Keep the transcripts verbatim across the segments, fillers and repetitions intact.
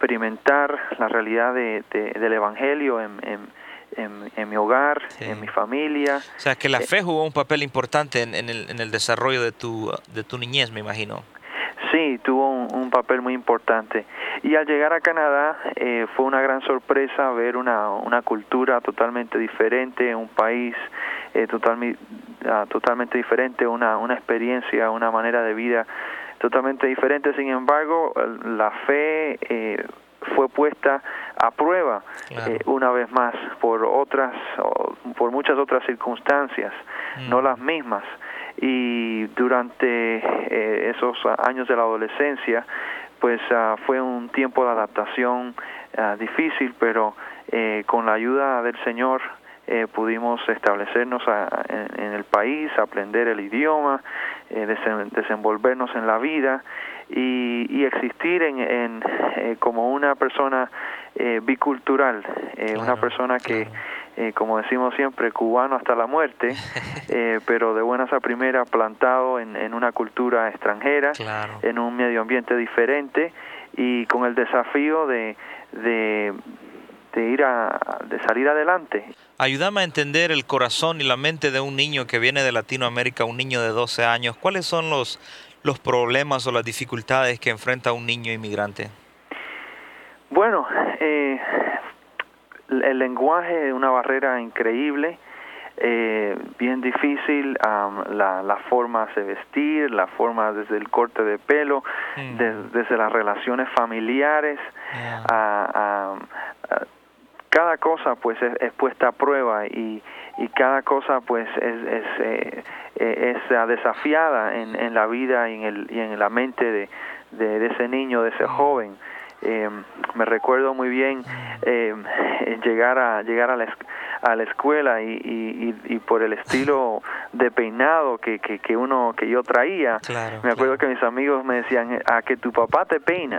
experimentar la realidad de, de, del Evangelio en, en, en, en mi hogar, sí. en mi familia. O sea, que la fe jugó un papel importante en, en, el, en el desarrollo de tu, de tu niñez, me imagino. Sí, tuvo un, un papel muy importante. Y al llegar a Canadá eh, fue una gran sorpresa ver una, una cultura totalmente diferente, un país eh, total, uh, totalmente diferente, una, una experiencia, una manera de vida totalmente diferente. Sin embargo, la fe eh, fue puesta a prueba claro. eh, una vez más por otras, por muchas otras circunstancias, mm. no las mismas. Y durante eh, esos años de la adolescencia, pues uh, fue un tiempo de adaptación uh, difícil, pero eh, con la ayuda del Señor eh, pudimos establecernos a, en, en el país, aprender el idioma, eh, desen, desenvolvernos en la vida y, y existir en, en eh, como una persona eh, bicultural, eh, claro, una persona que claro. Eh, como decimos siempre, cubano hasta la muerte, eh, pero de buenas a primeras plantado en, en una cultura extranjera, claro. en un medio ambiente diferente y con el desafío de, de, de ir a de salir adelante. Ayúdame a entender el corazón y la mente de un niño que viene de Latinoamérica, un niño de doce años. ¿Cuáles son los, los problemas o las dificultades que enfrenta un niño inmigrante? Bueno, eh, el lenguaje es una barrera increíble, eh, bien difícil, um, la, la forma de vestir, la forma desde el corte de pelo, mm. de, desde las relaciones familiares, yeah. a, a, a, cada cosa pues es, es puesta a prueba y, y cada cosa pues es, es, eh, es desafiada en, en la vida y en, el, y en la mente de, de, de ese niño, de ese mm. joven. Eh, me recuerdo muy bien eh, llegar a llegar a la, a la escuela y, y, y por el estilo de peinado que, que, que uno que yo traía, claro, me acuerdo claro. que mis amigos me decían a que tu papá te peina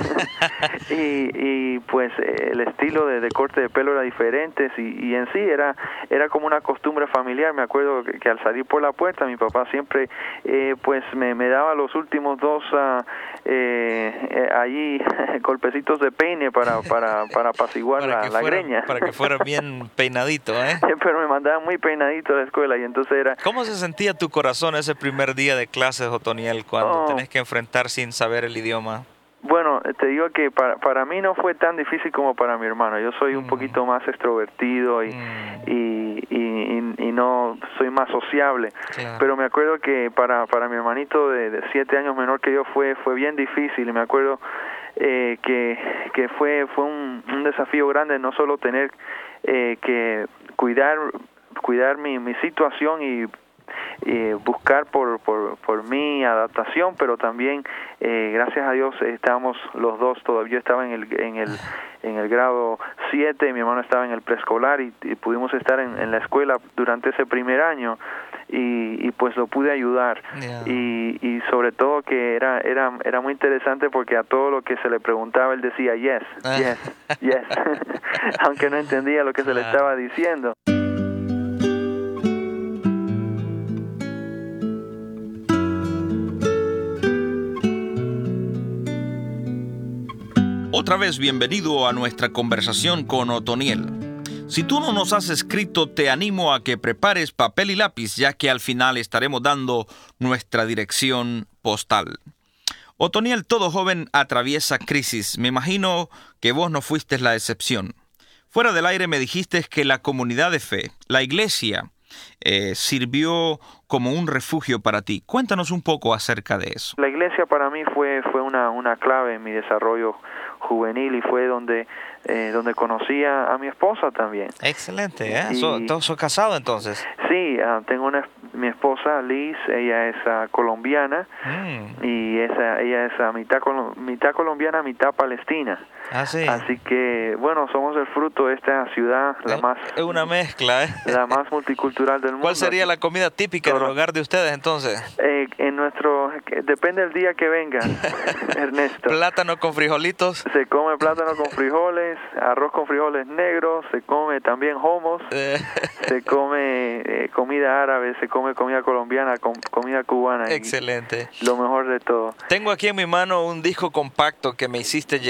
y, y pues el estilo de, de corte de pelo era diferente y, y en sí era era como una costumbre familiar. Me acuerdo que, que al salir por la puerta mi papá siempre eh, pues me, me daba los últimos dos uh, eh, eh, allí golpecitos de peine para para para apaciguar para la, la fuera, greña para que fuera bien peinadito, ¿eh? Pero me mandaban muy peinadito a la escuela y entonces era... ¿Cómo se sentía tu corazón ese primer día de clases, Otoniel, cuando oh. tenés que enfrentar sin saber el idioma? Bueno, te digo que para, para mí no fue tan difícil como para mi hermano. Yo soy un mm. poquito más extrovertido y, mm. y, y, y, y no soy más sociable. Claro. Pero me acuerdo que para, para mi hermanito de, de siete años menor que yo fue, fue bien difícil. Y me acuerdo eh, que, que fue, fue un, un desafío grande no solo tener eh, que cuidar, cuidar mi, mi situación y Eh, buscar por, por, por mi adaptación, pero también eh, gracias a Dios estábamos los dos, todavía estaba en el en el en el grado siete, mi hermano estaba en el preescolar y, y pudimos estar en, en la escuela durante ese primer año y, y pues lo pude ayudar yeah. y, y sobre todo que era era era muy interesante porque a todo lo que se le preguntaba él decía yes, yes, yes, aunque no entendía lo que se le estaba diciendo. Otra vez bienvenido a nuestra conversación con Otoniel. Si tú no nos has escrito, te animo a que prepares papel y lápiz, ya que al final estaremos dando nuestra dirección postal. Otoniel, todo joven atraviesa crisis. Me imagino que vos no fuiste la excepción. Fuera del aire me dijiste que la comunidad de fe, la iglesia, eh, sirvió como un refugio para ti. Cuéntanos un poco acerca de eso. La iglesia para mí fue, fue una, una clave en mi desarrollo juvenil y fue donde eh, donde conocí a, a mi esposa también. Excelente, ¿eh? Y, ¿Sos, sos casado entonces? Sí, uh, tengo una mi esposa Liz, ella es uh, colombiana mm. y esa, ella es uh, mitad, colo, mitad colombiana, mitad palestina. Ah, sí. Así que, bueno, somos el fruto de esta ciudad, la es, más... Es una mezcla, ¿eh? La más multicultural del mundo. ¿Cuál sería la comida típica del hogar de ustedes entonces? Eh, en nuestro... Depende del día que venga, Ernesto. ¿Plátano con frijolitos? Se come plátano con frijoles, arroz con frijoles negros, se come también hummus, se come eh, comida árabe, se come comida colombiana, com, comida cubana. Excelente. Lo mejor de todo. Tengo aquí en mi mano un disco compacto que me hiciste llegar.